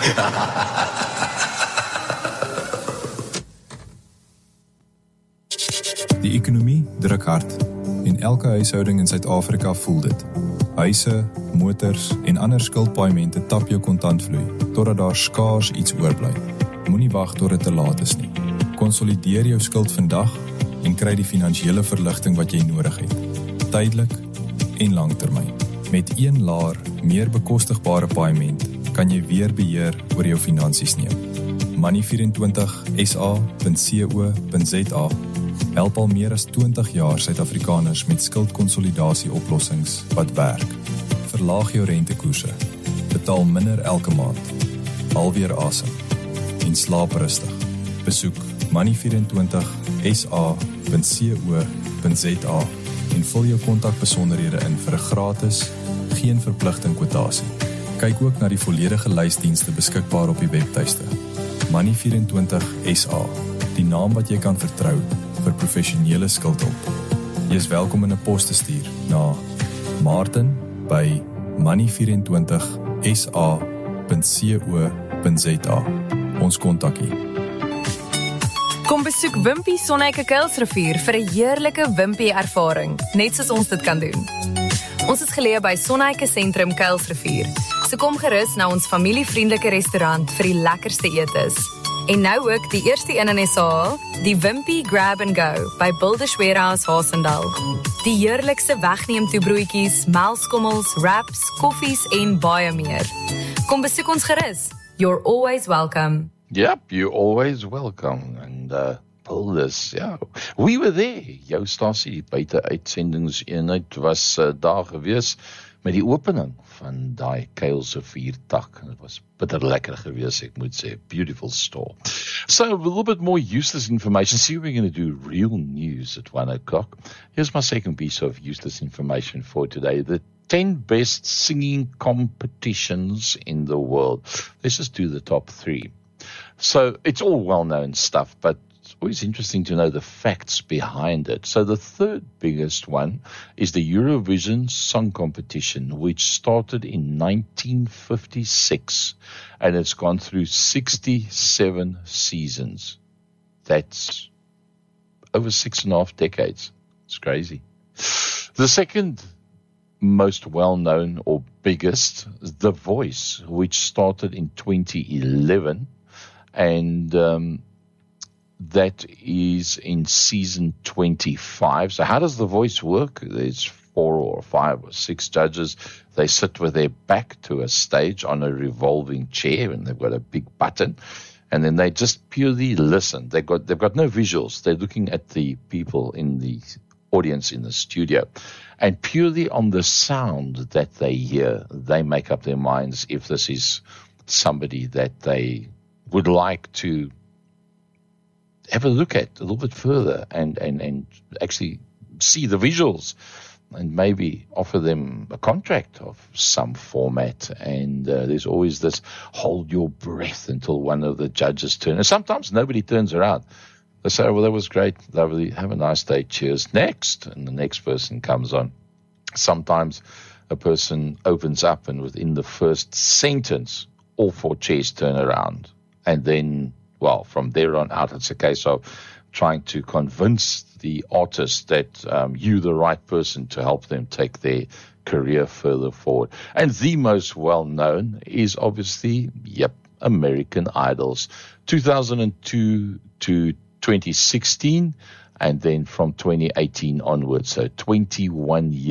Die ekonomie druk hard en elke huishouding in Suid-Afrika voel dit. Huise, motors en ander skuldpaaiemente tap jou kontantvloei, totdat daar skaars iets oorbly. Moenie wag tot dit te laat is nie. Konsolideer jou skuld vandag en kry die finansiële verligting wat jy nodig het. Tydelik en langtermyn. Met een laer, meer bekostigbare paaiement kan jy weer beheer oor jou finansies neem. Money24sa.co.za help al meer as 20 jaar Suid-Afrikaners met skuldkonsolidasie oplossings wat werk. Verlaag jou rentekoerse, betaal minder elke maand, haal weer asem en slaap rustig. Besoek money24sa.co.za en vul jou kontakbesonderhede in vir 'n gratis, geen verpligting kwotasie. Kyk ook na die volledige lysdienste beskikbaar op die webtuiste. Money24SA, die naam wat jy kan vertrou vir professionele skuldhulp. Jy is welkom in 'n pos te stuur na martin@money24sa.co.za. Ons kontak u. Kom besoek Wimpy Sonneike Kuilsrivier vir 'n heerlike Wimpy ervaring, net soos ons dit kan doen. Ons is geleë by Sonneike Sentrum Kuilsrivier, so kom gerus na ons familievriendelike restaurant vir die lekkerste etes. En nou ook die eerste een in SA, die Wimpy Grab and Go by Builders Warehouse Haasendal. Die heerlikste wegneemtoebroodjies, melkskommels, wraps, koffies en baie meer. Kom besoek ons gerus. You're always welcome. Yep, you're always welcome. And Builders, ja. We were there. Jou stasie buite uitsendingseenheid was daar gewees met die opening van daai Kuilsrivier tak. Dit was bitter lekker gewees, ek moet sê. Beautiful store. So, a little bit more useless information. See, we're going to do real news at 1 o'clock. Here's my second piece of useless information for today. The 10 best singing competitions in the world. Let's just do the top 3. So, it's all well-known stuff, but it's always interesting to know the facts behind it. So the third biggest one is the Eurovision Song Competition, which started in 1956, and it's gone through 67 seasons. That's over 6.5 decades. It's crazy. The second most well-known or biggest is The Voice, which started in 2011, and that is in season 25. So how does The Voice work? There's 4 or 5 or 6 judges. They sit with their back to a stage on a revolving chair, and they've got a big button, and then they just purely listen. They've got no visuals. They're looking at the people in the audience in the studio, and purely on the sound that they hear, they make up their minds if this is somebody that they would like to have a look at a little bit further and actually see the visuals and maybe offer them a contract of some format. And there's always this hold your breath until one of the judges turns. And sometimes nobody turns around. They say, well, that was great, lovely, have a nice day, cheers, next. And the next person comes on. Sometimes a person opens up and within the first sentence, all 4 chairs turn around. And then, well, from there on out, it's a case of trying to convince the artist that you're the right person to help them take their career further forward. And the most well-known is obviously, American Idols. 2002 to 2016, and then from 2018 onwards, so 21 years.